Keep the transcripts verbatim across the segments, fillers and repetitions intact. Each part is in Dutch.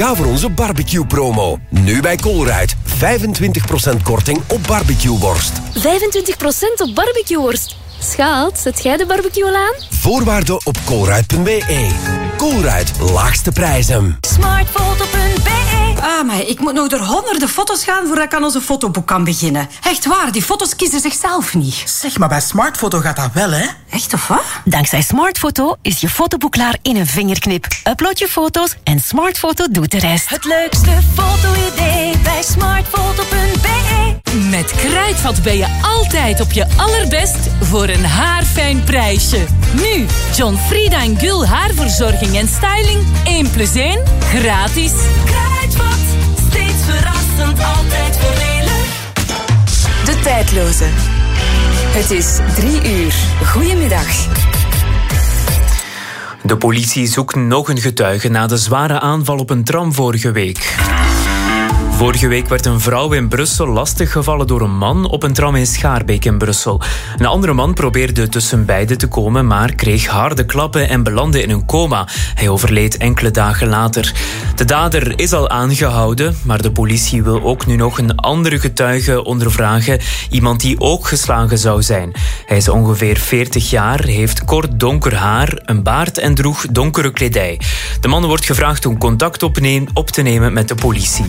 Ga voor onze barbecue-promo. Nu bij Colruyt. vijfentwintig procent korting op barbecueworst. vijfentwintig procent op barbecueworst? Schat, zet jij de barbecue al aan? Voorwaarden op colruyt punt b e. Colruyt, laagste prijzen. smartfoto punt b e. Ah, maar ik moet nog door honderden foto's gaan voordat ik aan onze fotoboek kan beginnen. Echt waar, die foto's kiezen zichzelf niet. Zeg, maar bij Smartfoto gaat dat wel, hè? Echt of wat? Dankzij Smartfoto is je fotoboek klaar in een vingerknip. Upload je foto's en Smartfoto doet de rest. Het leukste foto-idee bij smartfoto punt b e. Met Kruidvat ben je altijd op je allerbest voor een haarfijn prijsje. Nu, John Frieda en Gul haarverzorging en styling één plus één gratis. Kruidvat, steeds verrassend, altijd voordelig. De tijdloze. Het is drie uur. Goedemiddag. De politie zoekt nog een getuige na de zware aanval op een tram vorige week. Vorige week werd een vrouw in Brussel lastiggevallen door een man op een tram in Schaarbeek in Brussel. Een andere man probeerde tussen beiden te komen, maar kreeg harde klappen en belandde in een coma. Hij overleed enkele dagen later. De dader is al aangehouden, maar de politie wil ook nu nog een andere getuige ondervragen. Iemand die ook geslagen zou zijn. Hij is ongeveer veertig jaar, heeft kort donker haar, een baard en droeg donkere kledij. De man wordt gevraagd om contact op te nemen met de politie.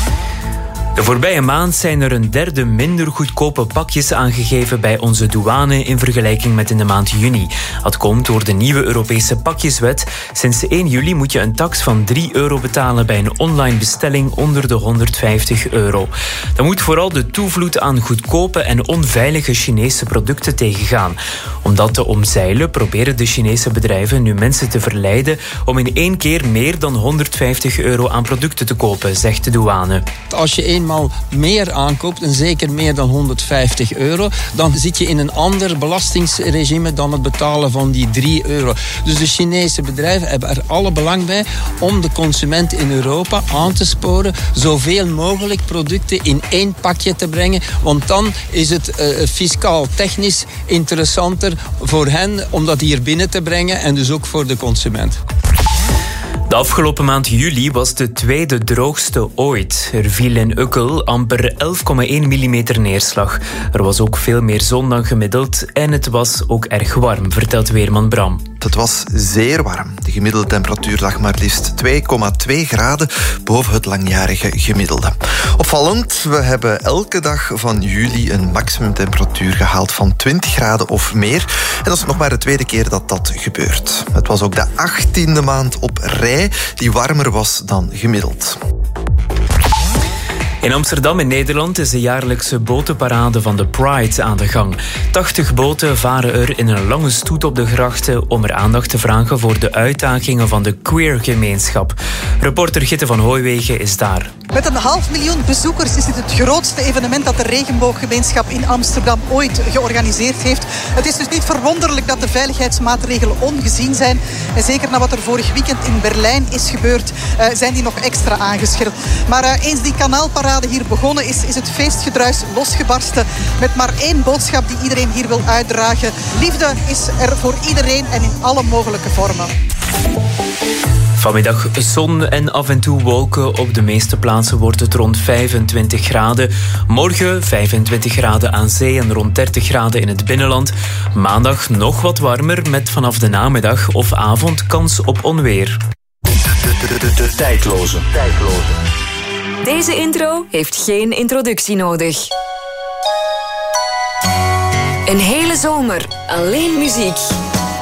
De voorbije maand zijn er een derde minder goedkope pakjes aangegeven bij onze douane in vergelijking met in de maand juni. Dat komt door de nieuwe Europese pakjeswet. Sinds één juli moet je een tax van drie euro betalen bij een online bestelling onder de honderdvijftig euro. Dat moet vooral de toevloed aan goedkope en onveilige Chinese producten tegengaan. Om dat te omzeilen proberen de Chinese bedrijven nu mensen te verleiden om in één keer meer dan honderdvijftig euro aan producten te kopen, zegt de douane. Als je eenmaal meer aankoopt, en zeker meer dan honderdvijftig euro, dan zit je in een ander belastingsregime dan het betalen van die drie euro. Dus de Chinese bedrijven hebben er alle belang bij om de consument in Europa aan te sporen zoveel mogelijk producten in één pakje te brengen, want dan is het uh, fiscaal technisch interessanter voor hen om dat hier binnen te brengen en dus ook voor de consument. De afgelopen maand juli was de tweede droogste ooit. Er viel in Ukkel amper elf komma één millimeter neerslag. Er was ook veel meer zon dan gemiddeld en het was ook erg warm, vertelt weerman Bram. Het was zeer warm. De gemiddelde temperatuur lag maar liefst twee komma twee graden boven het langjarige gemiddelde. Opvallend, we hebben elke dag van juli een maximumtemperatuur gehaald van twintig graden of meer. En dat is nog maar de tweede keer dat dat gebeurt. Het was ook de achttiende maand op rij die warmer was dan gemiddeld. In Amsterdam in Nederland is de jaarlijkse botenparade van de Pride aan de gang. tachtig boten varen er in een lange stoet op de grachten om er aandacht te vragen voor de uitdagingen van de queer-gemeenschap. Reporter Gitte van Hooiwegen is daar. Met een half miljoen bezoekers is dit het grootste evenement dat de regenbooggemeenschap in Amsterdam ooit georganiseerd heeft. Het is dus niet verwonderlijk dat de veiligheidsmaatregelen ongezien zijn. En zeker na wat er vorig weekend in Berlijn is gebeurd, uh, zijn die nog extra aangescherpt. Maar uh, eens die kanaalparade hier begonnen is, is het feestgedruis losgebarsten. Met maar één boodschap die iedereen hier wil uitdragen. Liefde is er voor iedereen en in alle mogelijke vormen. Vanmiddag zon en af en toe wolken. Op de meeste plaatsen wordt het rond vijfentwintig graden. Morgen vijfentwintig graden aan zee en rond dertig graden in het binnenland. Maandag nog wat warmer met vanaf de namiddag of avond kans op onweer. De, de, de, de, de tijdloze. tijdloze. Deze intro heeft geen introductie nodig. Een hele zomer alleen muziek.